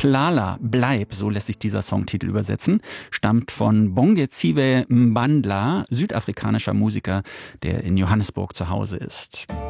Klala, bleib, so lässt sich dieser Songtitel übersetzen, stammt von Bongeziwe Mbandla, südafrikanischer Musiker, der in Johannesburg zu Hause ist.